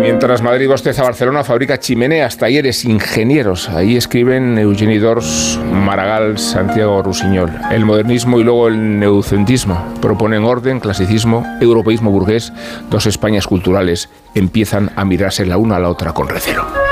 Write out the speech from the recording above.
Mientras Madrid bosteza, Barcelona fabrica chimeneas, talleres, ingenieros. Ahí escriben Eugeni Dors, Maragall, Santiago Rusiñol. El modernismo y luego el neocentismo proponen orden, clasicismo, europeísmo burgués. Dos Españas culturales empiezan a mirarse la una a la otra con recelo.